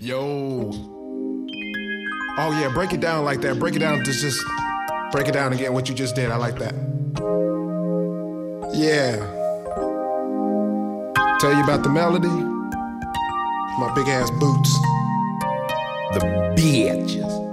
Yo. Oh yeah, break it down like that. Break it down, just break it down again, what you just did. I like that. Yeah. Tell you about the melody. My big ass boots. The bitches.